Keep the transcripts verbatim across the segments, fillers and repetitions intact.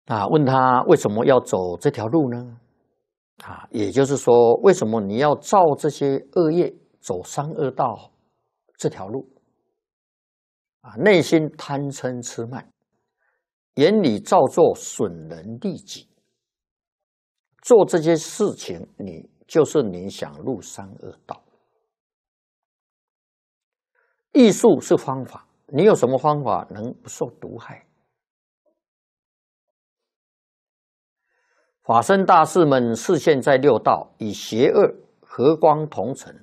啊，问他为什么要走这条路呢？啊，也就是说，为什么你要造这些恶业，走三恶道这条路？啊，内心贪嗔痴慢，眼里造作损人利己，做这些事情，你就是你想入三恶道。艺术是方法，你有什么方法能不受毒害？法身大士们示现在六道，与邪恶和光同尘，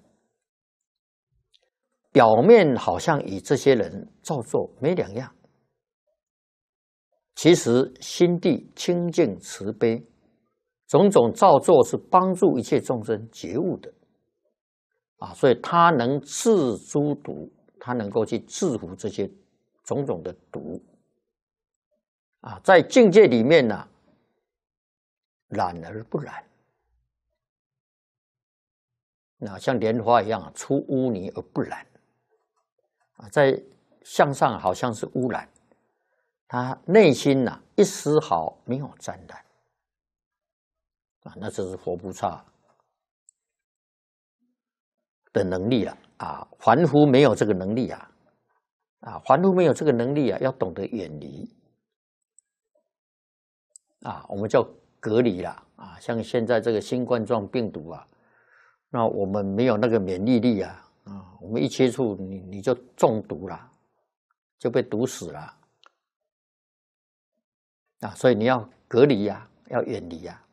表面好像与这些人造作没两样，其实心地清净慈悲，种种造作是帮助一切众生觉悟的啊，所以他能治诸毒，他能够去制服这些种种的毒啊，在境界里面呢、啊，染而不染，那像莲花一样出污泥而不染啊，在向上好像是污染，他内心呐、啊、一丝毫没有沾染啊，那这是佛菩萨的能力了啊，凡夫没有这个能力啊，啊，凡夫没有这个能力啊，要懂得远离啊，我们叫隔离了啊，像现在这个新冠状病毒啊，那我们没有那个免疫力啊，啊，我们一接触你你就中毒了，就被毒死了啊，所以你要隔离呀、啊，要远离呀、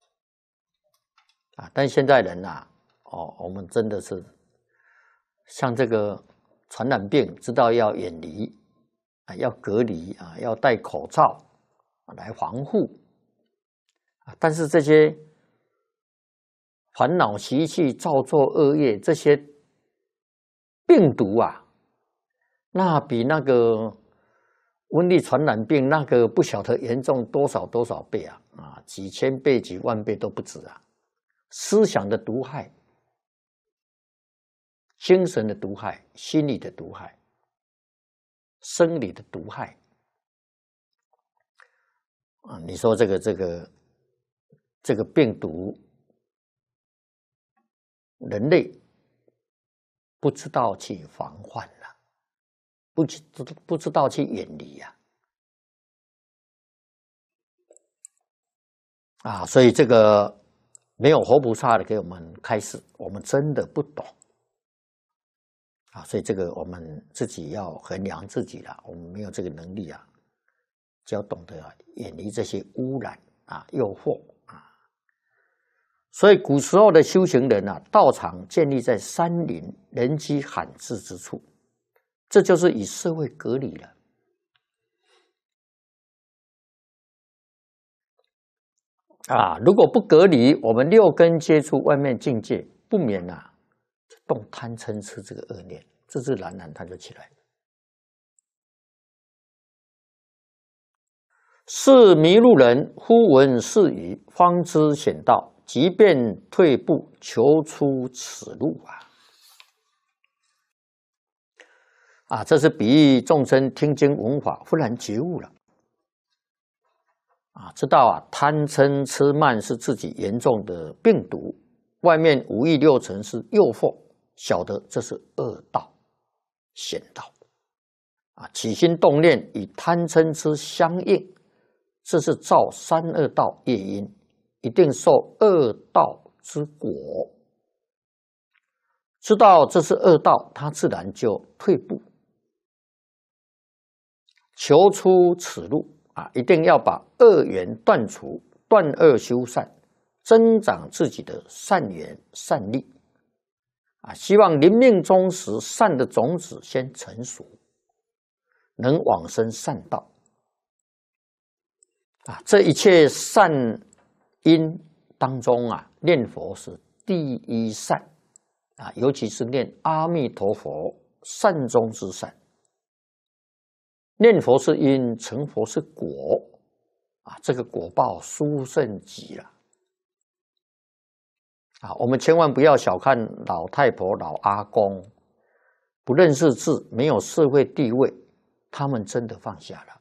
啊，啊，但现在人呐、啊，哦，我们真的是像这个传染病，知道要远离啊，要隔离啊，要戴口罩来防护。但是这些烦恼习气、造作恶业这些病毒啊，那比那个瘟疫传染病那个不晓得严重多少多少倍啊！啊，几千倍、几万倍都不止啊！思想的毒害、精神的毒害、心理的毒害、生理的毒害啊！你说这个这个。这个病毒，人类不知道去防范了，不知不知道去远离呀、啊，啊，所以这个没有活菩萨的给我们开示，我们真的不懂啊，所以这个我们自己要衡量自己了，我们没有这个能力啊，就要懂得远离这些污染啊、诱惑。所以古时候的修行人啊，道场建立在山林人迹罕至之处，这就是与社会隔离了。啊，如果不隔离，我们六根接触外面境界，不免啊动贪嗔痴这个恶念，自自然然它就起来。是迷路人忽闻是语，方知险道。即便退步，求出此路啊！啊，这是比喻众生听经闻法，忽然觉悟了啊，知道啊，贪嗔痴慢是自己严重的病毒，外面五欲六尘是诱惑，晓得这是恶道、险道啊，起心动念与贪嗔痴相应，这是造三恶道业因。一定受恶道之果，知道这是恶道，他自然就退步，求出此路啊！一定要把恶缘断除，断恶修善，增长自己的善缘善力啊！希望临命终时，善的种子先成熟，能往生善道啊！这一切善因当中啊，念佛是第一善啊，尤其是念阿弥陀佛，善中之善。念佛是因，成佛是果啊，这个果报殊胜极了啊！我们千万不要小看老太婆、老阿公，不认识字，没有社会地位，他们真的放下了。